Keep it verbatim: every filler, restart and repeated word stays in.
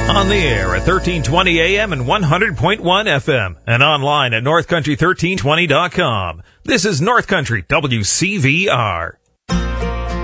On the air at thirteen twenty A M and one hundred point one F M and online at north country thirteen twenty dot com. This is North Country W C V R.